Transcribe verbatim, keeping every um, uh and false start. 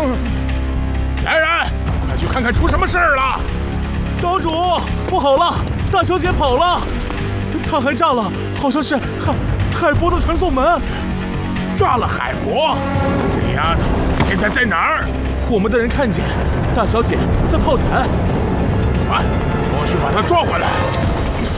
来人，快去看看出什么事儿了！ 岛主，不好了，大小姐跑了，她还炸了，好像是海海伯的传送门。 炸了海伯？这丫头现在在哪儿？ 我们的人看见大小姐在炮台。 快，我去把她抓回来。